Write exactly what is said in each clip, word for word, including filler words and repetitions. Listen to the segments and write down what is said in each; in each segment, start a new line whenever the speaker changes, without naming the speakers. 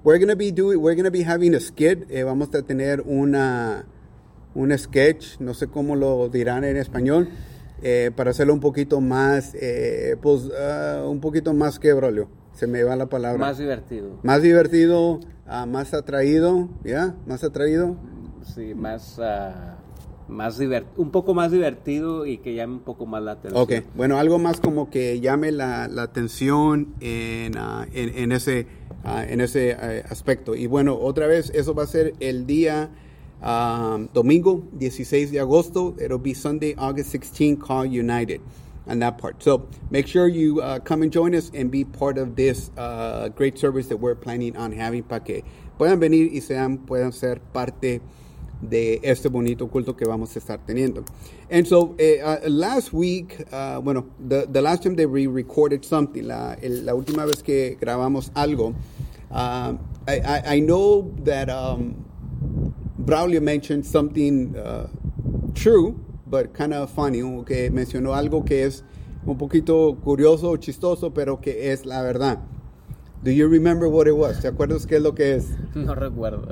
we're gonna be doing, we're gonna be having a skit. Eh, vamos a tener una, un sketch, no sé cómo lo dirán en español, eh, para hacerlo un poquito más, eh, pues, uh, un poquito más que brolio. Se me va la palabra.
Más divertido.
Más divertido, uh, más atraído, ¿ya? Yeah? Más atraído.
Sí, más, uh, más divert- un poco más divertido y que llame un poco más la atención.
Ok, bueno, algo más como que llame la, la atención en, uh, en, en ese, uh, en ese uh, aspecto. Y bueno, otra vez, eso va a ser el día um, domingo, dieciséis de agosto. It'll be Sunday, August sixteenth, called United. On that part. So make sure you uh, come and join us and be part of this uh, great service that we're planning on having para que puedan venir y sean, puedan ser parte de este bonito culto que vamos a estar teniendo. And so uh, uh, last week, uh, bueno, the, the last time that we recorded something, la, el, la última vez que grabamos algo, uh, I, I, I know that um, Braulio mentioned something uh, true, but kind of funny, que mencionó algo que es un poquito curioso o chistoso, pero que es la verdad. Do you remember what it was? ¿Te acuerdas qué es lo que es?
No recuerdo.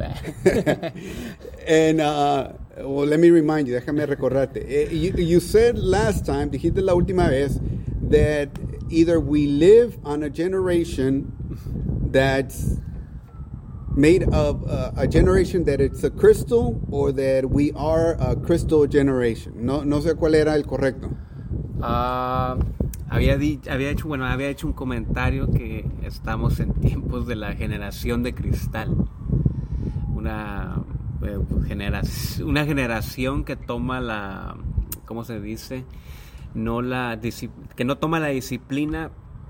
And, uh, well, let me remind you, déjame recordarte. You, you said last time, dijiste la última vez, that either we live on a generation that's made of uh, a generation that it's a crystal or that we are a crystal generation. No, no sé cuál era el correcto.
Uh, había, di- había hecho, bueno, había hecho un comentario que estamos en tiempos de la generación de cristal. Una, eh, genera- una generación que toma la, ¿cómo se dice? No la disci- que no toma la disciplina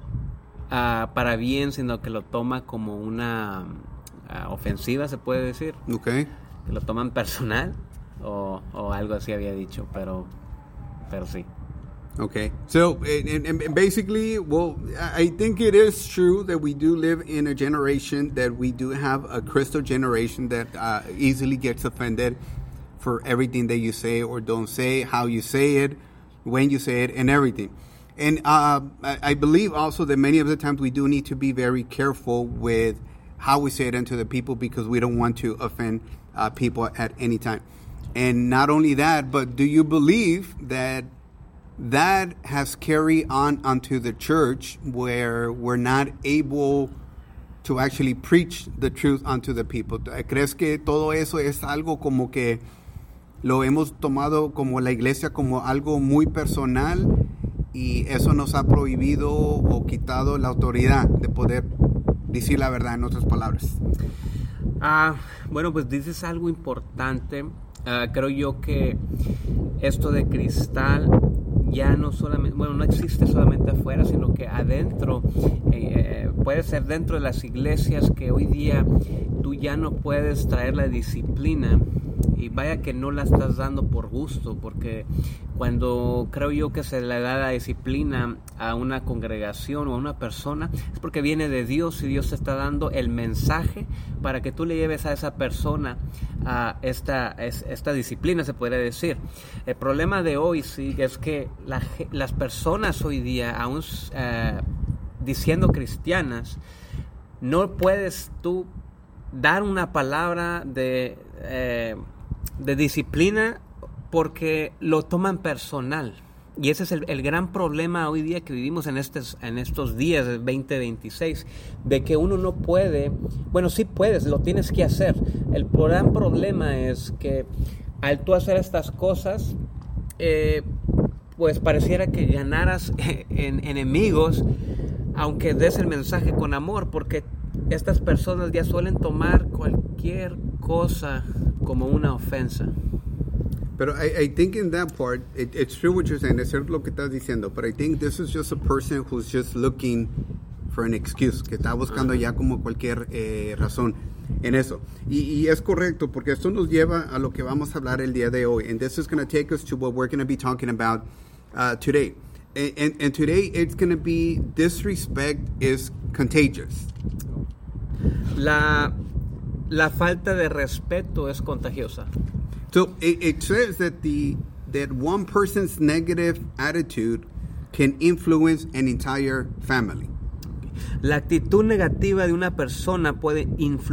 uh, para bien, sino que lo toma como una Uh, ofensiva, se puede decir.
Okay.
Que lo toman personal o, o algo así había dicho, pero pero sí.
Okay. So, and, and basically, well, I think it is true that we do live in a generation that we do have a crystal generation that uh, easily gets offended for everything that you say or don't say, how you say it, when you say it, and everything. And uh, I, I believe also that many of the times we do need to be very careful with how we say it unto the people because we don't want to offend uh, people at any time. And not only that, but do you believe that that has carried on onto the church where we're not able to actually preach the truth unto the people? ¿Crees que todo eso es algo como que lo hemos tomado como la iglesia como algo muy personal y eso nos ha prohibido o quitado la autoridad de poder decir la verdad, en otras palabras?
Ah, bueno, pues dices algo importante. Uh, creo yo que esto de cristal ya no solamente, bueno, no existe solamente afuera, sino que adentro, eh, puede ser dentro de las iglesias que hoy día tú ya no puedes traer la disciplina. Y vaya que no la estás dando por gusto, porque cuando creo yo que se le da la disciplina a una congregación o a una persona, es porque viene de Dios y Dios te está dando el mensaje para que tú le lleves a esa persona a esta, esta disciplina, se podría decir. El problema de hoy sí es que la, las personas hoy día, aún eh, diciendo cristianas, no puedes tú dar una palabra de... Eh, de disciplina porque lo toman personal y ese es el, el gran problema hoy día que vivimos en estos, en estos días del veinte veintiséis, de que uno no puede, bueno, sí puedes, lo tienes que hacer. El gran problema es que al tú hacer estas cosas eh, pues pareciera que ganaras en enemigos aunque des el mensaje con amor, porque estas personas ya suelen tomar cualquier cosa como una ofensa.
Pero I, I think in that part, it, it's true what you're saying, es cierto lo que estás diciendo, but I think this is just a person who's just looking for an excuse, que está buscando ya como cualquier eh, razón en eso. Y, y es correcto, porque esto nos lleva a lo que vamos a hablar el día de hoy, and this is going to take us to what we're going to be talking about uh, today. And, and, and today it's going to be disrespect is contagious.
La, la falta de respeto es contagiosa.
So it, it says that the that one person's negative attitude can influence an entire family.
La actitud negativa de una persona puede influir